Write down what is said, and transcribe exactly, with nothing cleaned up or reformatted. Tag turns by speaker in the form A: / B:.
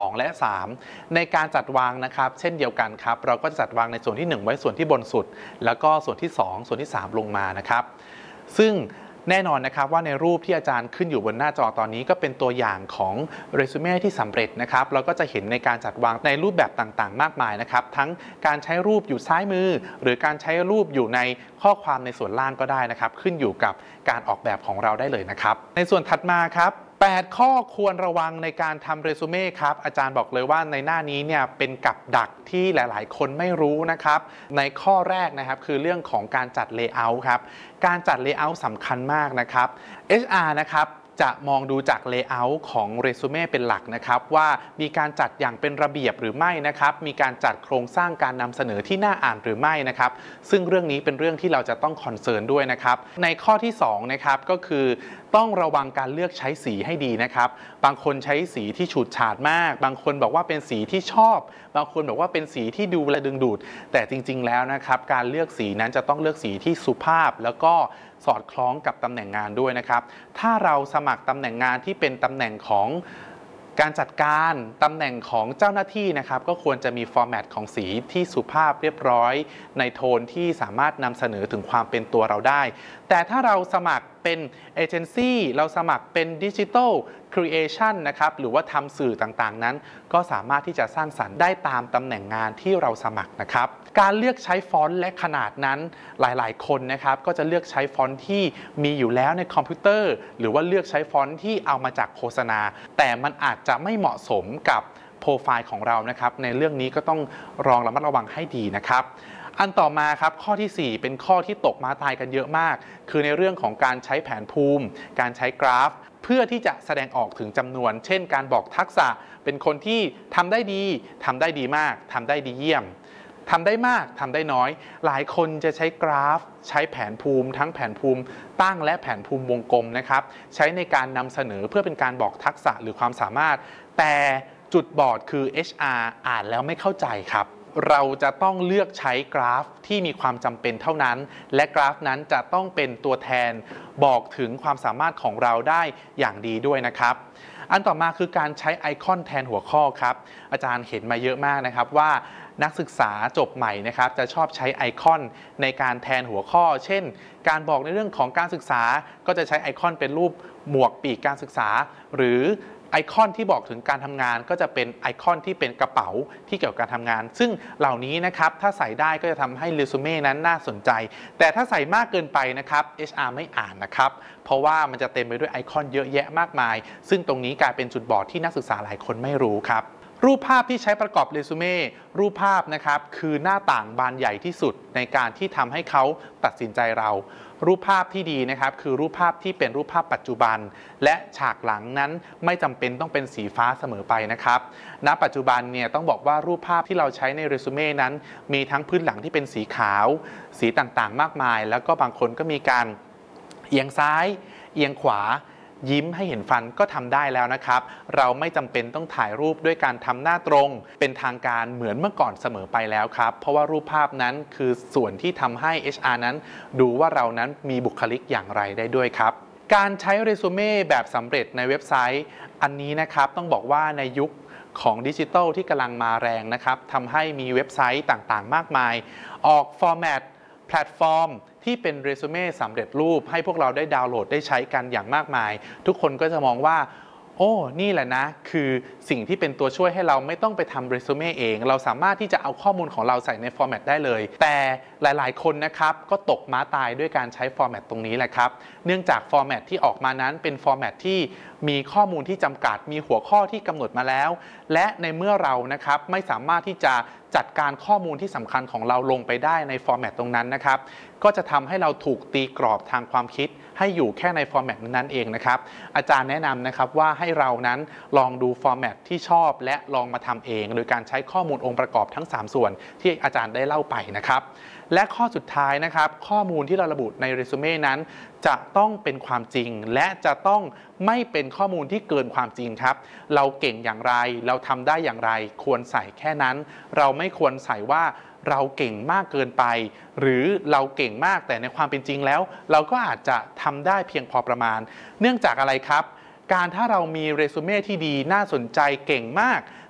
A: สองและสามในการจัดวางนะครับเช่นเดียวกันครับเราก็จะจัดวางในส่วนที่หนึ่งไว้ส่วนที่บนสุดแล้วก็ส่วนที่สองส่วนที่สามลงมานะครับซึ่งแน่นอนนะครับว่าในรูปที่อาจารย์ขึ้นอยู่บนหน้าจอตอนนี้ก็เป็นตัวอย่างของเรซูเม่ที่สำเร็จนะครับเราก็จะเห็นในการจัดวางในรูปแบบต่างๆมากมายนะครับทั้งการใช้รูปอยู่ซ้ายมือหรือการใช้รูปอยู่ในข้อความในส่วนล่างก็ได้นะครับขึ้นอยู่กับการออกแบบของเราได้เลยนะครับในส่วนถัดมาครับแปดข้อควรระวังในการทำเรซูเม่ครับอาจารย์บอกเลยว่าในหน้านี้เนี่ยเป็นกับดักที่หลายๆคนไม่รู้นะครับในข้อแรกนะครับคือเรื่องของการจัดเลเยอร์ครับการจัดเลเยอร์สำคัญมากนะครับ เอช อาร์ นะครับจะมองดูจากเลเยอร์ของเรซูเม่เป็นหลักนะครับว่ามีการจัดอย่างเป็นระเบียบหรือไม่นะครับมีการจัดโครงสร้างการนำเสนอที่น่าอ่านหรือไม่นะครับซึ่งเรื่องนี้เป็นเรื่องที่เราจะต้องคอนเซิร์นด้วยนะครับในข้อที่สองนะครับก็คือต้องระวังการเลือกใช้สีให้ดีนะครับบางคนใช้สีที่ฉูดฉาดมากบางคนบอกว่าเป็นสีที่ชอบบางคนบอกว่าเป็นสีที่ดูและดึงดูดแต่จริงๆแล้วนะครับการเลือกสีนั้นจะต้องเลือกสีที่สุภาพแล้วก็สอดคล้องกับตำแหน่งงานด้วยนะครับถ้าเราสมัครตำแหน่งงานที่เป็นตำแหน่งของการจัดการตำแหน่งของเจ้าหน้าที่นะครับก็ควรจะมีฟอร์แมตของสีที่สุภาพเรียบร้อยในโทนที่สามารถนำเสนอถึงความเป็นตัวเราได้แต่ถ้าเราสมัครเป็นเอเจนซี่เราสมัครเป็นดิจิทัลครีเอชันนะครับหรือว่าทำสื่อต่างๆนั้นก็สามารถที่จะสร้างสรรค์ได้ตามตำแหน่งงานที่เราสมัครนะครับการเลือกใช้ฟอนต์และขนาดนั้นหลายๆคนนะครับก็จะเลือกใช้ฟอนต์ที่มีอยู่แล้วในคอมพิวเตอร์หรือว่าเลือกใช้ฟอนต์ที่เอามาจากโฆษณาแต่มันอาจจะไม่เหมาะสมกับโปรไฟล์ของเรานะครับในเรื่องนี้ก็ต้องลองระมัดระวังให้ดีนะครับอันต่อมาครับข้อที่สี่เป็นข้อที่ตกม้าตายกันเยอะมากคือในเรื่องของการใช้แผนภูมิการใช้กราฟเพื่อที่จะแสดงออกถึงจำนวนเช่นการบอกทักษะเป็นคนที่ทำได้ดีทำได้ดีมากทำได้ดีเยี่ยมทำได้มากทำได้น้อยหลายคนจะใช้กราฟใช้แผนภูมิทั้งแผนภูมิตั้งและแผนภูมิวงกลมนะครับใช้ในการนำเสนอเพื่อเป็นการบอกทักษะหรือความสามารถแต่จุดบอดคือ เอช อาร์ อ่านแล้วไม่เข้าใจครับเราจะต้องเลือกใช้กราฟที่มีความจำเป็นเท่านั้นและกราฟนั้นจะต้องเป็นตัวแทนบอกถึงความสามารถของเราได้อย่างดีด้วยนะครับอันต่อมาคือการใช้ไอคอนแทนหัวข้อครับอาจารย์เห็นมาเยอะมากนะครับว่านักศึกษาจบใหม่นะครับจะชอบใช้ไอคอนในการแทนหัวข้อเช่นการบอกในเรื่องของการศึกษาก็จะใช้ไอคอนเป็นรูปหมวกปีกการศึกษาหรือไอคอนที่บอกถึงการทำงานก็จะเป็นไอคอนที่เป็นกระเป๋าที่เกี่ยวกับการทำงานซึ่งเหล่านี้นะครับถ้าใส่ได้ก็จะทำให้เรซูเม่นั้นน่าสนใจแต่ถ้าใส่มากเกินไปนะครับ เอช อาร์ ไม่อ่านนะครับเพราะว่ามันจะเต็มไปด้วยไอคอนเยอะแยะมากมายซึ่งตรงนี้กลายเป็นจุดบอดที่นักศึกษาหลายคนไม่รู้ครับรูปภาพที่ใช้ประกอบเรซูเม่รูปภาพนะครับคือหน้าต่างบานใหญ่ที่สุดในการที่ทำให้เขาตัดสินใจเรารูปภาพที่ดีนะครับคือรูปภาพที่เป็นรูปภาพปัจจุบันและฉากหลังนั้นไม่จำเป็นต้องเป็นสีฟ้าเสมอไปนะครับณปัจจุบันเนี่ยต้องบอกว่ารูปภาพที่เราใช้ในเรซูเม่นั้นมีทั้งพื้นหลังที่เป็นสีขาวสีต่างๆมากมายแล้วก็บางคนก็มีการเอียงซ้ายเอียงขวายิ้มให้เห็นฟันก็ทำได้แล้วนะครับเราไม่จำเป็นต้องถ่ายรูปด้วยการทำหน้าตรงเป็นทางการเหมือนเมื่อก่อนเสมอไปแล้วครับเพราะว่ารูปภาพนั้นคือส่วนที่ทำให้ เอช อาร์ นั้นดูว่าเรานั้นมีบุคลิกอย่างไรได้ด้วยครับการใช้เรซูเม่แบบสำเร็จในเว็บไซต์อันนี้นะครับต้องบอกว่าในยุคของดิจิทัลที่กำลังมาแรงนะครับทำให้มีเว็บไซต์ต่างๆมากมายออกฟอร์แมตแพลตฟอร์มที่เป็นเรซูเม่สำเร็จรูปให้พวกเราได้ดาวน์โหลดได้ใช้กันอย่างมากมายทุกคนก็จะมองว่าโอ้นี่แหละนะคือสิ่งที่เป็นตัวช่วยให้เราไม่ต้องไปทำเรซูเม่เองเราสามารถที่จะเอาข้อมูลของเราใส่ในฟอร์แมตได้เลยแต่หลายๆคนนะครับก็ตกม้าตายด้วยการใช้ฟอร์แมตตรงนี้แหละครับเนื่องจากฟอร์แมตที่ออกมานั้นเป็นฟอร์แมตที่มีข้อมูลที่จำกัดมีหัวข้อที่กำหนดมาแล้วและในเมื่อเรานะครับไม่สามารถที่จะจัดการข้อมูลที่สำคัญของเราลงไปได้ในฟอร์แมตตรงนั้นนะครับก็จะทำให้เราถูกตีกรอบทางความคิดให้อยู่แค่ในฟอร์แมตนั้นเองนะครับอาจารย์แนะนำนะครับว่าให้เรานั้นลองดูฟอร์แมตที่ชอบและลองมาทำเองโดยการใช้ข้อมูลองค์ประกอบทั้งสามส่วนที่อาจารย์ได้เล่าไปนะครับและข้อสุดท้ายนะครับข้อมูลที่เราระบุในเรซูเม่นั้นจะต้องเป็นความจริงและจะต้องไม่เป็นข้อมูลที่เกินความจริงครับเราเก่งอย่างไรเราทำได้อย่างไรควรใส่แค่นั้นเราไม่ควรใส่ว่าเราเก่งมากเกินไปหรือเราเก่งมากแต่ในความเป็นจริงแล้วเราก็อาจจะทำได้เพียงพอประมาณเนื่องจากอะไรครับการถ้าเรามีเรซูเม่ที่ดีน่าสนใจเก่งมาก